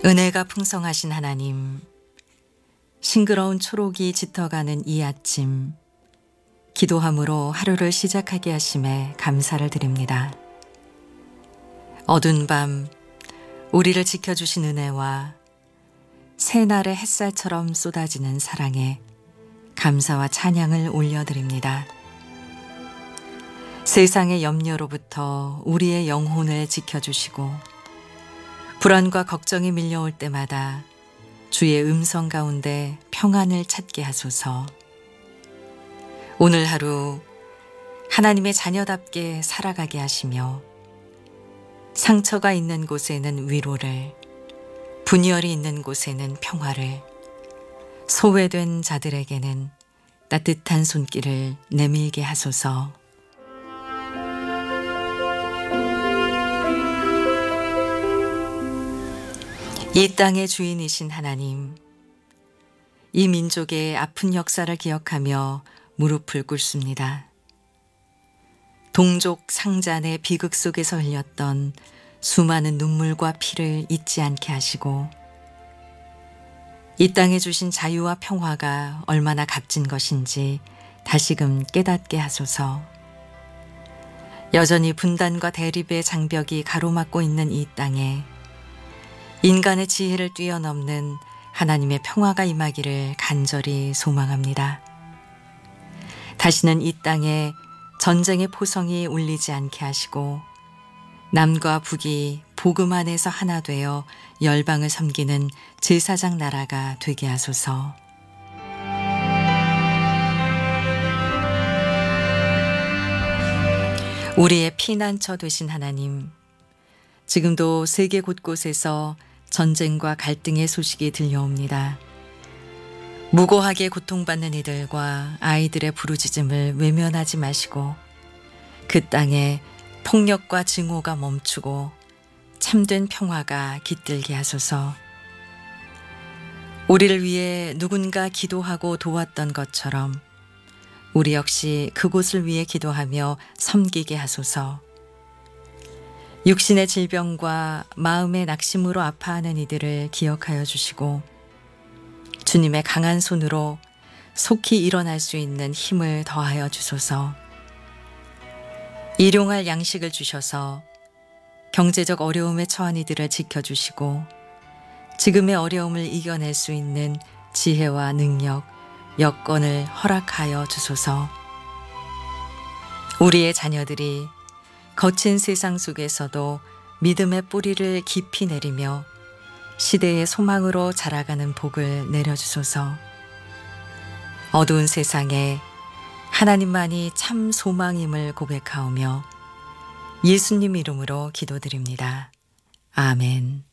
은혜가 풍성하신 하나님, 싱그러운 초록이 짙어가는 이 아침, 기도함으로 하루를 시작하게 하심에 감사를 드립니다. 어두운 밤, 우리를 지켜주신 은혜와 새날의 햇살처럼 쏟아지는 사랑에 감사와 찬양을 올려드립니다. 세상의 염려로부터 우리의 영혼을 지켜주시고 불안과 걱정이 밀려올 때마다 주의 음성 가운데 평안을 찾게 하소서. 오늘 하루 하나님의 자녀답게 살아가게 하시며 상처가 있는 곳에는 위로를, 분열이 있는 곳에는 평화를, 소외된 자들에게는 따뜻한 손길을 내밀게 하소서. 이 땅의 주인이신 하나님, 이 민족의 아픈 역사를 기억하며 무릎을 꿇습니다. 동족 상잔의 비극 속에서 흘렸던 수많은 눈물과 피를 잊지 않게 하시고 이 땅에 주신 자유와 평화가 얼마나 값진 것인지 다시금 깨닫게 하소서. 여전히 분단과 대립의 장벽이 가로막고 있는 이 땅에 인간의 지혜를 뛰어넘는 하나님의 평화가 임하기를 간절히 소망합니다. 다시는 이 땅에 전쟁의 포성이 울리지 않게 하시고 남과 북이 복음 안에서 하나 되어 열방을 섬기는 제사장 나라가 되게 하소서. 우리의 피난처 되신 하나님, 지금도 세계 곳곳에서 전쟁과 갈등의 소식이 들려옵니다. 무고하게 고통받는 이들과 아이들의 부르짖음을 외면하지 마시고 그 땅에 폭력과 증오가 멈추고 참된 평화가 깃들게 하소서. 우리를 위해 누군가 기도하고 도왔던 것처럼 우리 역시 그곳을 위해 기도하며 섬기게 하소서. 육신의 질병과 마음의 낙심으로 아파하는 이들을 기억하여 주시고 주님의 강한 손으로 속히 일어날 수 있는 힘을 더하여 주소서. 일용할 양식을 주셔서 경제적 어려움에 처한 이들을 지켜주시고 지금의 어려움을 이겨낼 수 있는 지혜와 능력, 여건을 허락하여 주소서. 우리의 자녀들이 거친 세상 속에서도 믿음의 뿌리를 깊이 내리며 시대의 소망으로 자라가는 복을 내려주소서. 어두운 세상에 하나님만이 참 소망임을 고백하오며 예수님 이름으로 기도드립니다. 아멘.